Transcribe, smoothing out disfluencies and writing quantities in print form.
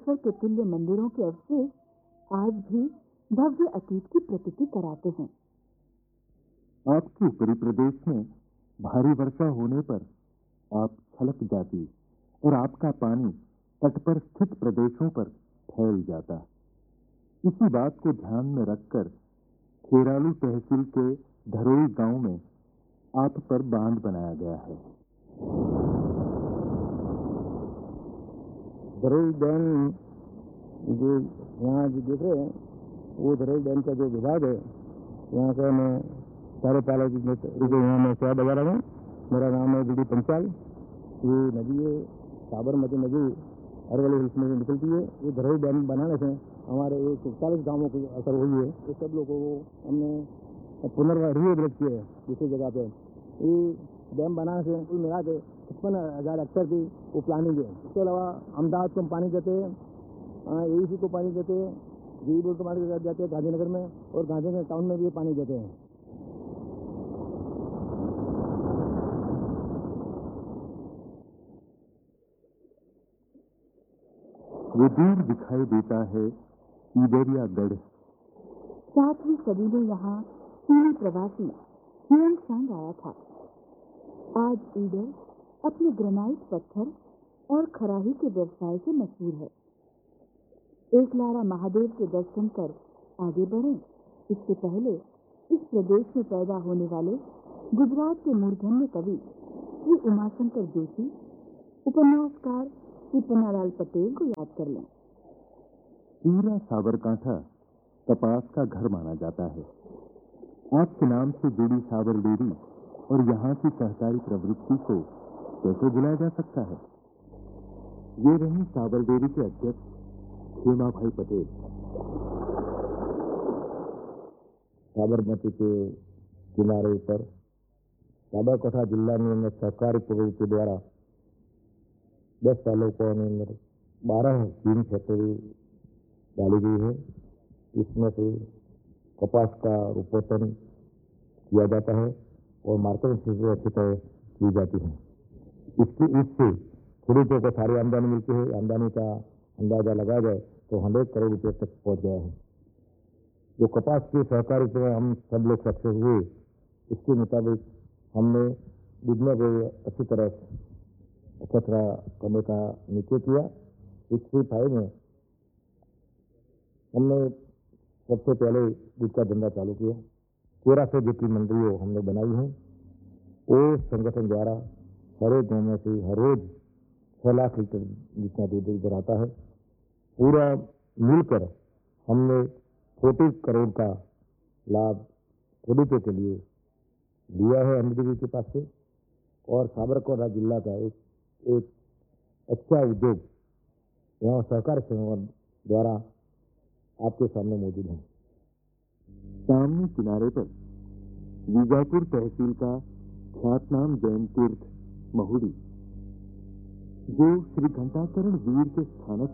नागेश्वर के तुल्य मंदिरों के अवशेष आज भी भव्य अतीत की प्रतीति कराते हैं। आपके उत्तरी प्रदेश में भारी वर्षा होने पर आप छलक जाती और आपका पानी तट पर स्थित प्रदेशों पर फैल जाता। इसी बात को ध्यान में रखकर खेरालू तहसील के धरोई गांव में आप पर बांध बनाया गया है। धरोई डैम जो यहाँ जो देख रहे हैं वो धरोई डैम का जो विभाग है, यहाँ से मैं सारे पाले की यहाँ मैं सेवा बजा रहा हूँ। मेरा नाम है डी पंचाल। ये नदी है साबरमती नदी अरवली हिल्स में निकलती है। ये धरोई डैम बनाने से हमारे 40 गांवों की असर हुई है। ये सब लोगों को हमने पुनर्रिहेबिलिट किया है दूसरी जगह पे। ये डैम बनाने से कुल मिला के 56,000 हेक्टेयर की वो प्लानिंग है। इसके अलावा अहमदाबाद को हम पानी देते हैं, एईसी को पानी देते हैं, जी बोर्ड को पानी देते हैं गांधीनगर में, और गांधीनगर टाउन में भी पानी देते हैं। वो दूर दिखाई देता है ईदरिया गढ़। 7वीं सदी में यहाँ चीनी प्रवासी ह्यूएन आया था। आज ईडर अपने ग्रेनाइट पत्थर और खराही के व्यवसाय से मशहूर है। एकलारा महादेव के दर्शन कर आगे बढ़ें। इससे पहले इस प्रदेश में पैदा होने वाले गुजरात के मूर्धन्य कवि श्री उमाशंकर जोशी, उपन्यासकार श्री पन्नालाल पटेल को याद कर लें। पूरा साबरकांठा कपास का घर माना जाता है। आपके नाम से जुड़ी साबर डेयरी और यहाँ की सहकारी प्रवृत्ति को कैसे भुलाया जा सकता है। ये रही साबर डेयरी के अध्यक्ष खेमा भाई पटेल। साबरमती के किनारे पर साबरकांठा जिला में सहकारी प्रवृत्ति द्वारा 10 सालों को अंदर 12 चीनी फैक्ट्री डाली गई है। इसमें से कपास का उत्पादन किया जाता है और मार्केटिंग से अच्छी तरह की जाती है। इससे खेडूतों को सारी आमदनी मिलती है। आमदनी का अंदाजा लगाया जाए तो 100 करोड़ रुपये तक पहुंच गया है। जो कपास के सहकारी में हम सब लोग सक्सेस हुए, इसके मुताबिक हमने बिजनेस को अच्छी तरह कचरा करने का निश्चय किया। इस 5 में हमने सबसे पहले दूध का धंधा चालू किया। 1300 जितनी मंडियों हमने बनाई है। वो संगठन द्वारा हर एक गाँव में से हर रोज 6 लाख लीटर जितना दूध इधर आता है। पूरा मिलकर हमने 40 करोड़ का लाभ खेडूतों के लिए दिया है एमडीबी के पास से। और साबरकांठा जिला का एक अच्छा उद्योग यहाँ सहकारी संगठन द्वारा आपके सामने मौजूद है। सामने किनारे पर बीजापुर तहसील का ख्यातनाम जैन तीर्थ महुड़ी, जो श्री घंटाकरण वीर के स्थानक